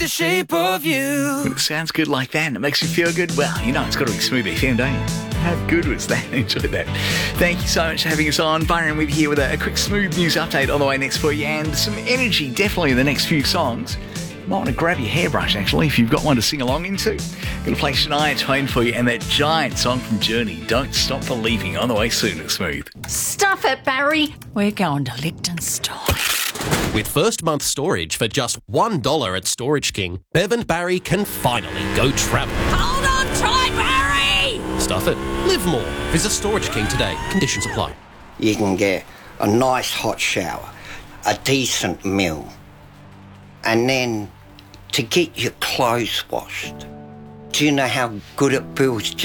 The shape of you. When it sounds good like that and it makes you feel good, well, you know it's got to be Smooth FM, don't you? How good was that? Enjoyed that. Thank you so much for having us on. Byron with you here with a quick Smooth news update on the way next for you, and some energy definitely in the next few songs. You might want to grab your hairbrush, actually, if you've got one to sing along into. Going to play Shania Twain for you and that giant song from Journey, Don't Stop Believing, on the way soon at Smooth. Stuff it, Barry. We're going to Liechtenstein. With first month storage for just $1 at Storage King, Bev and Barry can finally go travel. Hold on tight, Barry! Stuff it. Live more. Visit Storage King today. Conditions apply. You can get a nice hot shower, a decent meal, and then to get your clothes washed. Do you know how good it feels